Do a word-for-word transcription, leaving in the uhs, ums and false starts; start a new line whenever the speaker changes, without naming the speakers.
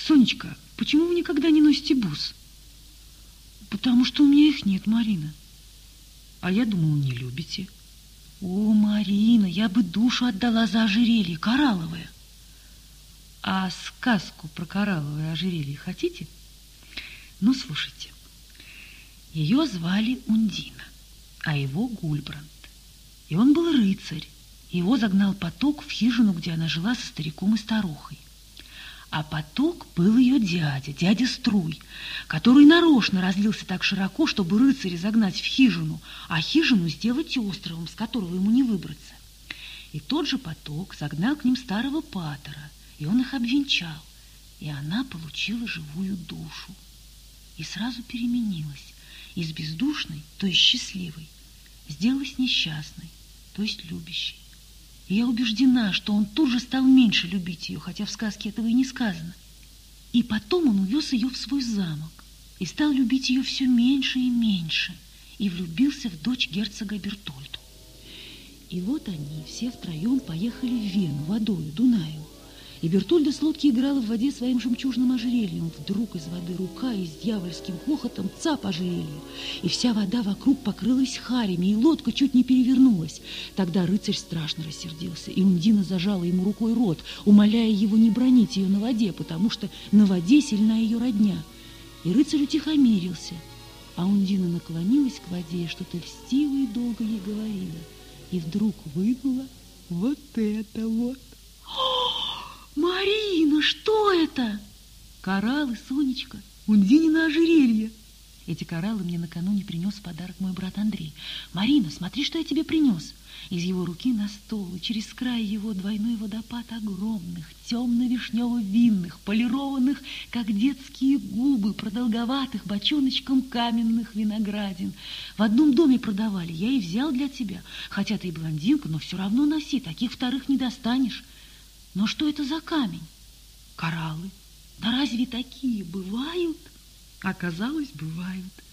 Сонечка, почему вы никогда не носите бус? Потому что у меня их нет, Марина. А я думала, не любите. О, Марина, я бы душу отдала за ожерелье, коралловое. А сказку про коралловое ожерелье хотите? Ну, слушайте. Ее звали Ундина, а его Гульбранд. И он был рыцарь. Его загнал поток в хижину, где она жила со стариком и старухой. А поток был ее дядя, дядя Струй, который нарочно разлился так широко, чтобы рыцаря загнать в хижину, а хижину сделать островом, с которого ему не выбраться. И тот же поток загнал к ним старого патера, и он их обвенчал, и она получила живую душу. И сразу переменилась, из бездушной, то есть счастливой, сделалась несчастной, то есть любящей. И я убеждена, что он тут же стал меньше любить ее, хотя в сказке этого и не сказано. И потом он увез ее в свой замок и стал любить ее все меньше и меньше, и влюбился в дочь герцога Бертольду. И вот они все втроем поехали в Вену водою, Дунаю. И Бертольда с лодки играла в воде своим жемчужным ожерельем. Вдруг из воды рука и с дьявольским хохотом цап ожерелье. И вся вода вокруг покрылась харями, и лодка чуть не перевернулась. Тогда рыцарь страшно рассердился, и Ундина зажала ему рукой рот, умоляя его не бранить ее на воде, потому что на воде сильна ее родня. И рыцарь утихомирился, а Ундина наклонилась к воде и что-то льстиво и долго ей говорила. И вдруг вынула вот это вот. Марина, что это? Кораллы, Сонечка, Ундинина ожерелье. Эти кораллы мне накануне принес в подарок мой брат Андрей. Марина, смотри, что я тебе принес. Из его руки на стол, и через край его двойной водопад огромных, темно-вишнево-винных, полированных, как детские губы, продолговатых бочоночком каменных виноградин. В одном доме продавали, я и взял для тебя. Хотя ты и блондинка, но все равно носи, таких вторых не достанешь. Но что это за камень? Кораллы. Да разве такие бывают? Оказалось, бывают.